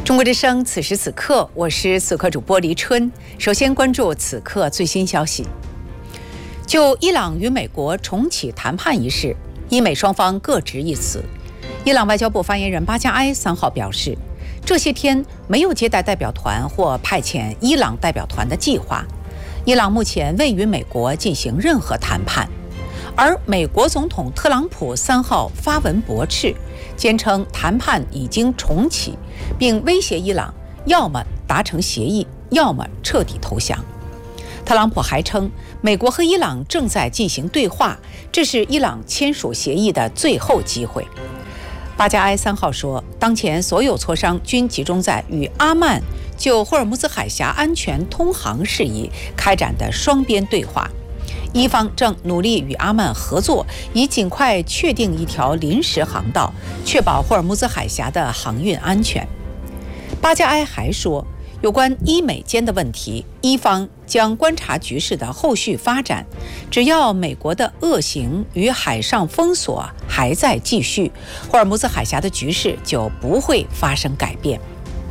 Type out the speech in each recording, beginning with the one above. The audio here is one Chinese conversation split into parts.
中国之声，此时此刻，我是此刻主播黎春。首先关注此刻最新消息。就伊朗与美国重启谈判一事，伊美双方各执一词。伊朗外交部发言人巴加埃3号表示，这些天没有接待代表团或派遣伊朗代表团的计划。伊朗目前未与美国进行任何谈判。而美国总统特朗普3号发文驳斥，坚称谈判已经重启，并威胁伊朗要么达成协议，要么彻底投降。特朗普还称，美国和伊朗正在进行对话，这是伊朗签署协议的最后机会。巴加埃3号说，当前所有磋商均集中在与阿曼就霍尔木兹海峡安全通航事宜开展的双边对话。伊方正努力与阿曼合作，以尽快确定一条临时航道，确保霍尔木兹海峡的航运安全。巴加埃还说，有关伊美间的问题，伊方将观察局势的后续发展，只要美国的恶行与海上封锁还在继续，霍尔木兹海峡的局势就不会发生改变。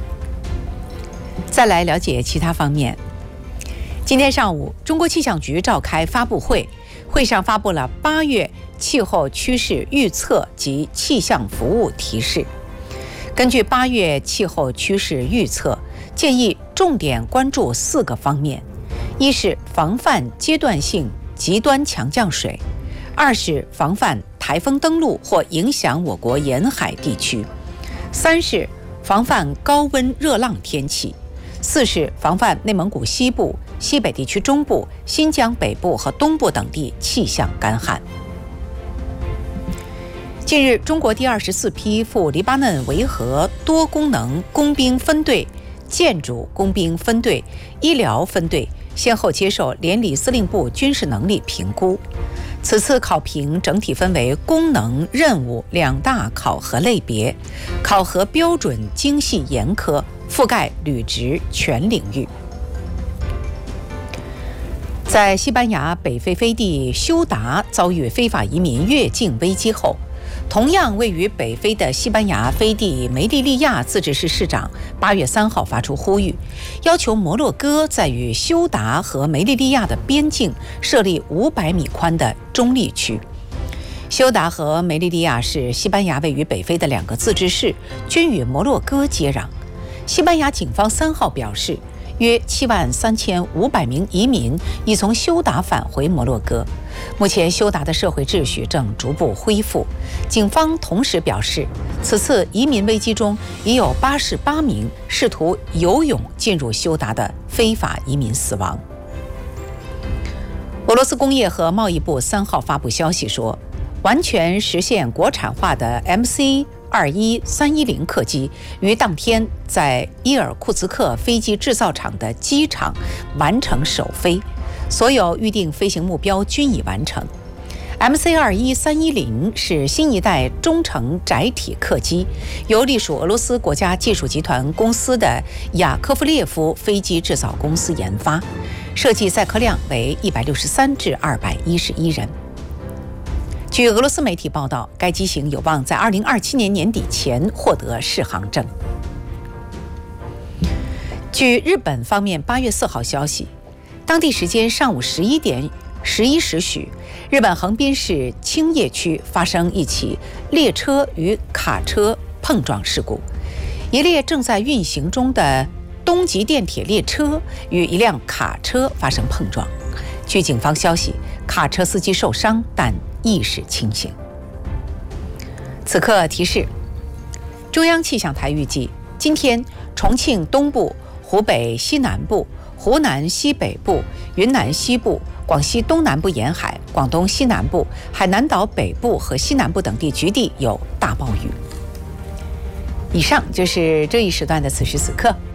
再来了解其他方面。今天上午，中国气象局召开发布会，会上发布了8月气候趋势预测及气象服务提示。根据8月气候趋势预测，建议重点关注4个方面：一是防范阶段性极端强降水；二是防范台风登陆或影响我国沿海地区；三是防范高温热浪天气；四是防范内蒙古西部、西北地区中部、新疆北部和东部等地气象干旱。近日，中国第24批赴黎巴嫩维和多功能工兵分队、建筑工兵分队、医疗分队先后接受联理司令部军事能力评估。此次考评整体分为功能、任务2大考核类别，考核标准精细严苛，覆盖履职全领域。在西班牙北非飞地休达遭遇非法移民越境危机后，同样位于北非的西班牙飞地梅利利亚自治市市长8月3号发出呼吁，要求摩洛哥在与休达和梅利利亚的边境设立500米宽的中立区。休达和梅利利亚是西班牙位于北非的2个自治市，均与摩洛哥接壤。西班牙警方3号表示，约73500名移民已从休达返回摩洛哥。目前休达的社会秩序正逐步恢复。警方同时表示，此次移民危机中已有88名试图游泳进入休达的非法移民死亡。俄罗斯工业和贸易部3号发布消息说，完全实现国产化的 MC-21310客机于当天在伊尔库茨克飞机制造厂的机场完成首飞，所有预定飞行目标均已完成。MC-21310是新一代中程载体客机，由隶属俄罗斯国家技术集团公司的雅科夫列夫飞机制造公司研发，设计载客量为163至211人。据俄罗斯媒体报道，该机型有望在2027年年底前获得适航证。据日本方面8月4号消息，当地时间上午11时许，日本横滨市青叶区发生一起列车与卡车碰撞事故，一列正在运行中的东极电铁列车与一辆卡车发生碰撞。据警方消息，卡车司机受伤，但意识清醒。此刻提示：中央气象台预计，今天重庆东部、湖北西南部、湖南西北部、云南西部、广西东南部沿海、广东西南部、海南岛北部和西南部等地局地有大暴雨。以上就是这一时段的此时此刻。